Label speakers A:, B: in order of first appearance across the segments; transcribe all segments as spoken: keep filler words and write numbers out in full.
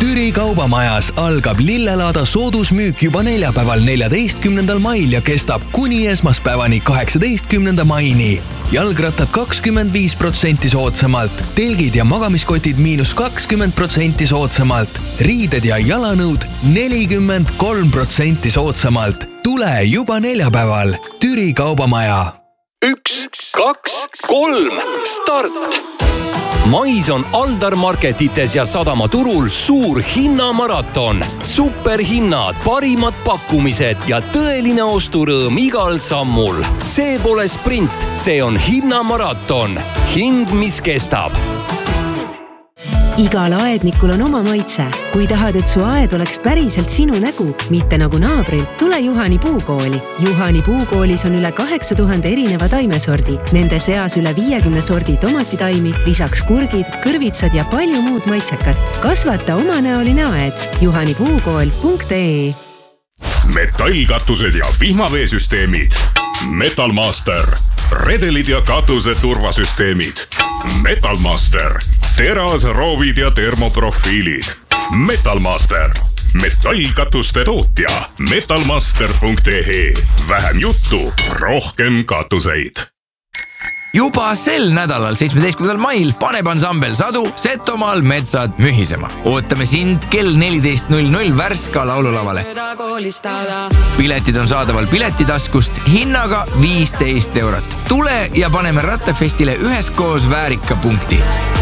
A: Türi kaubamajas algab Lillelaada soodusmüük juba neljapäeval neljateistkümnendal mail ja kestab kuni esmaspäevani kaheksateistkümnenda maini. Jalgrattad kakskümmend viis protsenti soodsamalt, telgid ja magamiskotid miinus kakskümmend protsenti soodsamalt, riided ja jalanõud nelikümmend kolm protsenti soodsamalt. Tule juba neljapäeval. Türi kaubamaja.
B: Üks, kaks, kolm, start!
C: Mais on Aldar Marketites ja Sadamaturul suur hinnamaraton. Superhinnad, parimad pakkumised ja tõeline osturõõm igal sammul. See pole sprint, see on hinnamaraton. Hind, mis kestab.
D: Igal aednikul on oma maitse. Kui tahad, et su aed oleks päriselt sinu nägu, mitte nagu naabril, tule Juhani puukooli. Juhani puukoolis on üle kaheksa tuhande erineva taimesordi. Nende seas üle viiekümne sordi tomatitaimi, lisaks kurgid, kõrvitsad ja palju muud maitsekat. Kasvata omanäoline aed. juhanipuukool punkt ee
E: Metallkatused ja vihmaveesüsteemid. Metalmaster. Redelid ja katuse turvasüsteemid. Metalmaster. Teras, roovid ja termoprofiilid. Metalmaster. Metallkatuste tootja. metalmaster punkt ee Vähem juttu, rohkem katuseid.
F: Juba sel nädalal seitsmeteistkümnendal mail paneb ansambel Sadu Setomaal metsad mühisema. Ootame sind kell neliteist null null Värska laululavale. Piletid on saadaval piletitaskust hinnaga viisteist eurot. Tule ja paneme Rattefestile üheskoos väärika punkti.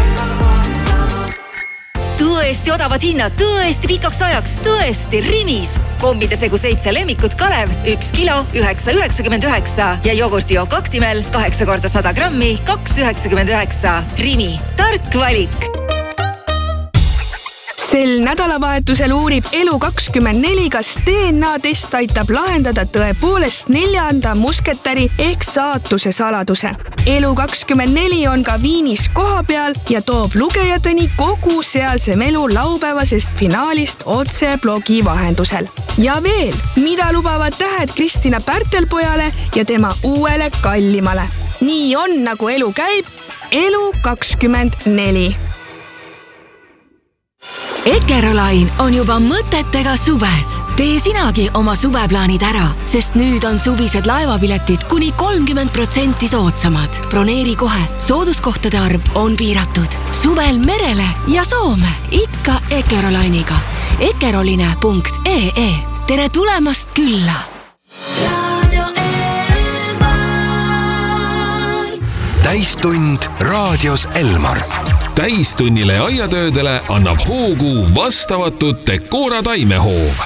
G: Tõesti odavad hinnad, tõesti pikaks ajaks, tõesti Rimis. Kombide segu seitse lemmikut Kalev, üks kilo, üheksa üheksakümmend üheksa ja jogurti Oktimel kaheksa korda sada grammi, kaks üheksakümmend üheksa. Rimi, tark valik.
H: Sel nädalavahetusel uurib Elu kakskümmend neli, kas D N A-test aitab lahendada tõepoolest neljanda musketäri ehk saatuse saladuse. Elu kakskümmend neli on ka Viinis koha peal ja toob lugejateni kogu sealse melu laupäevasest finaalist otse blogi vahendusel. Ja veel, mida lubavad tähed Kristina Pärtelpojale ja tema uuele kallimale. Nii on, nagu elu käib. Elu kakskümmend neli.
I: Ekerolain on juba mõtetega suves. Tee sinagi oma suveplaanid ära, sest nüüd on suvised laevapiletid kuni kolmkümmend protsenti soodsamad. Broneeri kohe, sooduskohtade arv on piiratud. Suvel merele ja Soome, ikka Ekerolainiga. ekeroline punkt ee Tere tulemast külla!
B: Täistund raadios Elmar.
J: Täistunnile ja aiatöödele annab hoogu vastavatud Decora taimehoov.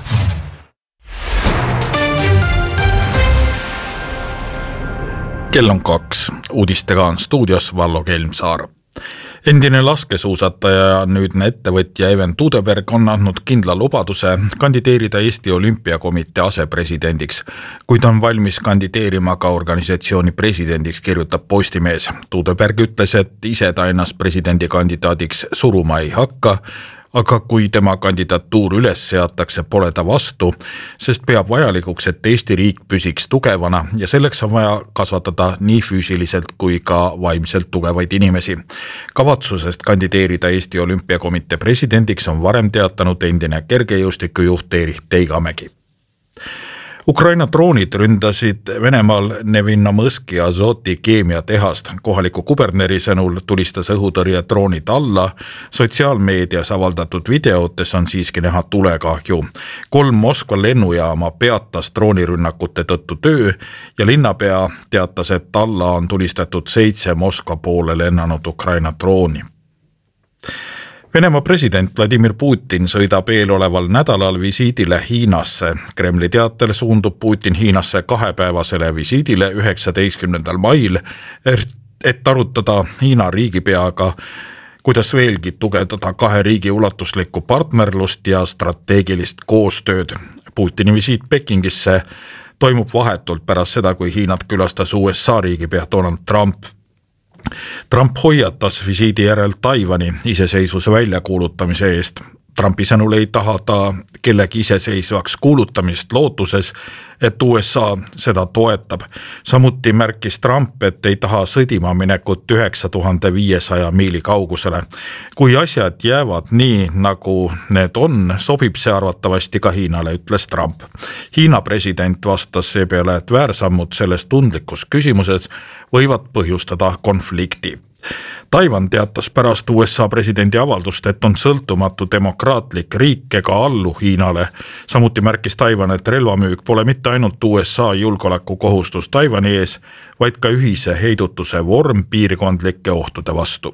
K: Kell on kaks. Uudistega on stuudios Vallo Kelmsaar. Endine laskesuusataja ja nüüdne ettevõtja Even Tudeberg on andnud kindla lubaduse kandideerida Eesti Olümpiakomitee asepresidendiks. Kuid on valmis kandideerima ka organisatsiooni presidendiks, kirjutab Postimees. Tudeberg ütles, et ise ta ennast presidendikandidaadiks suruma ei hakka, aga kui tema kandidatuur üles seatakse, pole ta vastu, sest peab vajalikuks, et Eesti riik püsiks tugevana ja selleks on vaja kasvatada nii füüsiliselt kui ka vaimselt tugevaid inimesi. Kavatsusest kandideerida Eesti Olümpiakomitee presidendiks on varem teatanud endine kergejõustikujuht Erich Teigamägi. Ukraina droonid ründasid Venemaal Nevinnomõski Azoti keemiatehast. Kohaliku kuberneri sõnul tulistas õhutõrje droonid alla. Sotsiaalmeedias avaldatud videotes on siiski näha tulekahju. Kolm Moskva lennujaama peatas droonirünnakute tõttu töö ja linnapea teatas, et alla on tulistatud seitse Moskva poole lennanud Ukraina drooni. Venemaa president Vladimir Putin sõidab eeloleval nädalal visiidile Hiinasse. Kremli teatel suundub Putin Hiinasse kahepäevasele visiidile üheksateistkümnendal mail, et arutada Hiina riigipeaga, kuidas veelgi tugevdada kahe riigi ulatuslikku partnerlust ja strateegilist koostööd. Putini visiit Pekingisse toimub vahetult pärast seda, kui Hiinat külastas U S A riigipea Donald Trump. Trump hoiatas visiidi järel Taiwani iseseisvuse väljakuulutamise eest. Trumpi sõnul ei taha ta kellegi iseseisvaks kuulutamist lootuses, et U S A seda toetab. Samuti märkis Trump, et ei taha sõdima minekut üheksa tuhande viiesaja miili kaugusele. Kui asjad jäävad nii, nagu need on, sobib see arvatavasti ka Hiinale, ütles Trump. Hiina president vastas seepeale, et väärsammud selles tundlikus küsimuses võivad põhjustada konflikti. Taiwan teatas pärast U S A presidendi avaldust, et on sõltumatu demokraatlik riik ega allu Hiinale. Samuti märkis Taiwan, et relvamüük pole mitte ainult U S A julgeolekukohustus Taiwani ees, vaid ka ühise heidutuse vorm piirkondlike ohtude vastu.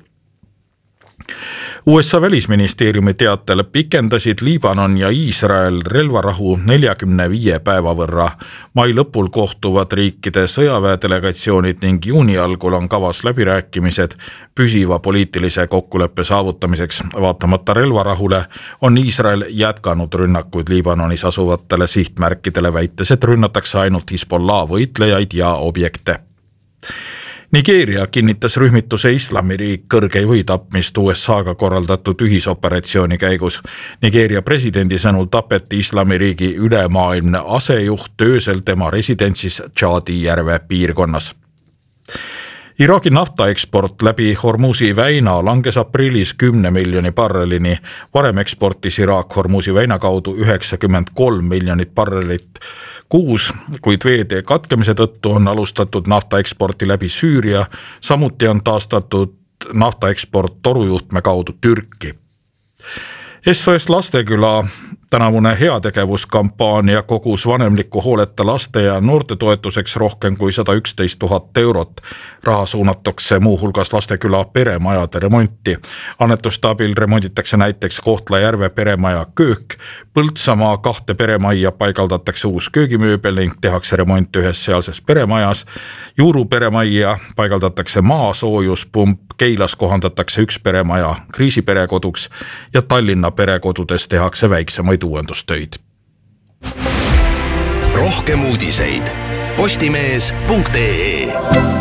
K: U S A välisministeeriumi teatel pikendasid Liibanon ja Iisrael relvarahu neljakümne viie päeva võrra. Mai lõpul kohtuvad riikide sõjaväedelegatsioonid ning juuni algul on kavas läbirääkimised püsiva poliitilise kokkuleppe saavutamiseks. Vaatamata relvarahule on Iisrael jätkanud rünnakuid Liibanonis asuvatele sihtmärkidele, väites, et rünnatakse ainult Hezbollah võitlejaid ja objekte. Nigeeria kinnitas rühmituse Islamiriik kõrgei või tapmist U S A-ga korraldatud ühisoperatsiooni käigus. Nigeeria presidendi sõnul tapeti Islamiriigi ülemaailmne asejuht öösel tema residentsis Tšaadi järve piirkonnas. Iraagi naftaeksport läbi Hormuzi väina langes aprillis kümne miljoni barrelini. Varem eksportis Iraak Hormuzi väina kaudu üheksakümmend kolm miljonit barrelit kuus, kuid veetee katkemise tõttu on alustatud naftaeksporti läbi Süüria, samuti on taastatud naftaeksport torujuhtme kaudu Türki. S O S Lasteküla tänavune heategevuskampaania kogus vanemliku hooleta laste ja noorte toetuseks rohkem kui sada üksteist tuhat eurot. Raha suunatakse muuhulgas Lasteküla peremajade remonti. Annetuste abil remonditakse näiteks Kohtla-Järve peremaja köök, Põltsamaa kahte peremajja paigaldatakse uus köögimööbel ning tehakse remont ühes sealses peremajas. Juuru peremajja paigaldatakse maasoojuspump, Keilas kohandatakse üks peremaja kriisiperekoduks ja Tallinna perekodudes tehakse väiksemaid uuendustöid.
B: Rohkem uudiseid postimees punkt ee.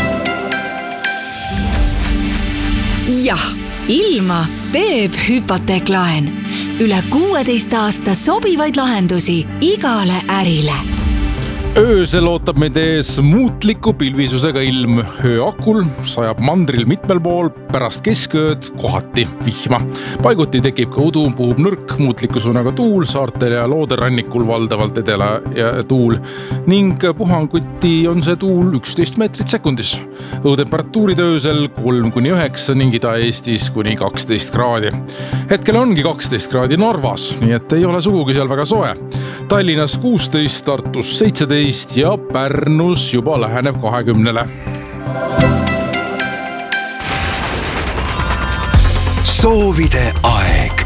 I: Jah, ilma teeb hüpoteeklaen. Üle kuueteist aasta sobivaid lahendusi igale ärile.
L: Öösel ootab meid ees muutliku pilvisusega ilm. Ööakul sajab mandril mitmel pool, pärast keskööd kohati vihma. Paiguti tekib ka udu, puhub nõrk muutliku suunaga tuul, saartel ja looderannikul valdavalt edela ja tuul ning puhanguti on see tuul üksteist meetrit sekundis. Õhutemperatuurid öösel kolm kuni üheksa ning Ida-Eestis kuni kaksteist kraadi. Hetkel ongi kaksteist kraadi Narvas, nii et ei ole sugugi seal väga soe. Tallinnas kuusteist, Tartus seitseteist ja Pärnus juba läheneb kahekümnele.
B: Soovide aeg.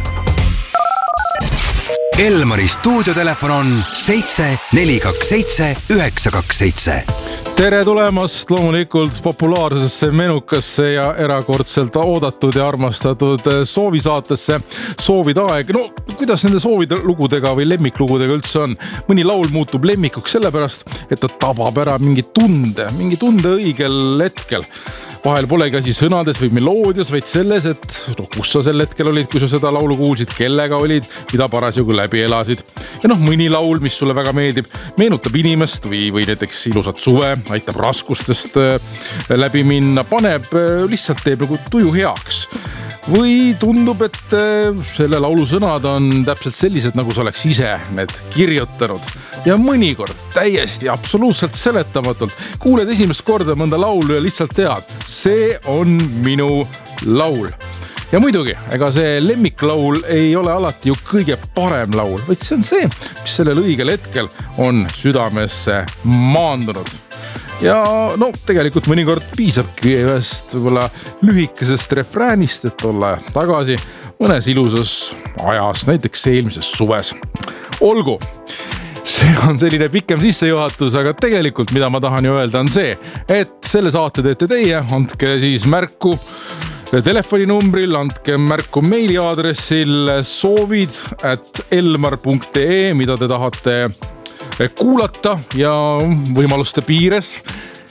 B: Elmari stuudiotelefon on seitse neli kaks seitse üheksa kaks seitse.
L: Tere tulemast loomulikult populaarsesse menukasse ja erakordselt oodatud ja armastatud soovisaatesse Soovide aeg. No, kuidas nende soovide lugudega või lemmiklugudega üldse on? Mõni laul muutub lemmikuks sellepärast, et ta tabab ära mingi tunde, mingi tunde õigel hetkel. Vahel polegi asi sõnades või meloodias, vaid selles, et no, kus sa sel hetkel olid, kui sa seda laulu kuulsid, kellega olid, mida parasjagu läbi elasid. Ja noh, mõni laul, mis sulle väga meeldib, meenutab inimest või, või näiteks ilusat suve, aitab raskustest läbi minna, paneb, lihtsalt teeb nagu tuju heaks. Või tundub, et selle laulu sõnad on täpselt sellised, nagu sa oleks ise need kirjutanud. Ja mõnikord täiesti absoluutselt seletamatult kuuled esimest korda mõnda laulu ja lihtsalt tead, see on minu laul. Ja muidugi, ega see lemmiklaul ei ole alati ju kõige parem laul, vaid see on see, mis sellel õigel hetkel on südamesse maandunud. Ja no tegelikult mõnikord piisabki ühest võib-olla lühikesest refräänist, et olla tagasi mõnes ilusas ajas, näiteks eelmises suves. Olgu, see on selline pikem sissejuhatus, aga tegelikult mida ma tahan ju öelda on see, et selle saate teete teie, andke siis märku telefoninumbril, andke märku meiliaadressil soovid at elmar punkt ee, mida te tahate kuulata ja võimaluste piires.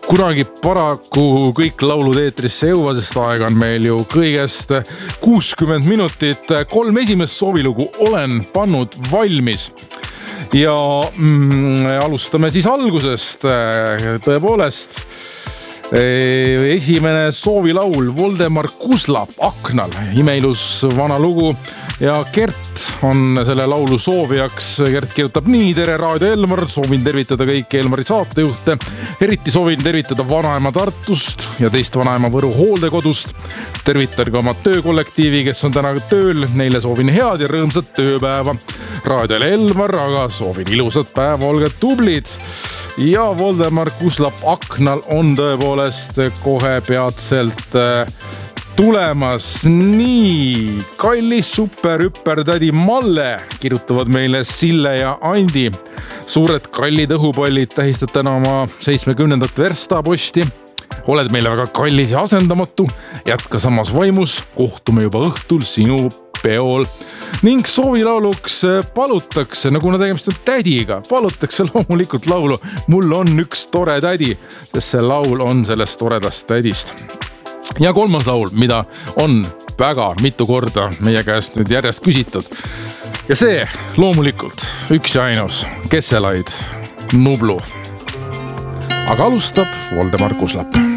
L: kunagi paraku kõik laulud eetrisse jõua, sest aega on meil ju kõigest kuuskümmend minutit. Kolm esimest soovilugu olen pannud valmis. Ja mm, alustame siis algusest. Tõepoolest, esimene soovilaul Voldemar Kuslap Aknal, imeilus vana lugu ja Gert on selle laulu soovijaks. Gert kirjutab nii: tere Raadio Elmar, soovin tervitada kõiki Elmari saatejuhte. Eriti soovin tervitada vanaema Tartust ja teist vanaema Võru hooldekodust. Tervitan ka oma töökollektiivi, kes on täna tööl. Neile soovin head ja rõõmsat tööpäeva. Raadiole Elmar, aga soovin ilusat päeva, olge tublid. Ja Voldemar Kuslap Aknal on tõepoolest kohe peatselt tulemas. Nii, kallis super hüper tädi Malle, kirjutavad meile Sille ja Andi. Suured kallid õhupallid tähistad täna oma seitsmekümnendat verstaposti. Oled meile väga kallis ja asendamatu. Jätka samas vaimus, kohtume juba õhtul sinu peol. Ning soovilauluks palutakse, nagu kuna tegemist on tädiga, palutakse loomulikult laulu Mul on üks tore tädi, sest see laul on sellest toredast tädist. Ja kolmas laul, mida on väga mitu korda meie käest nüüd järjest küsitud. Ja see loomulikult üks ja ainus Kesselaid Nublu. Aga alustab Voldemar Kuslap.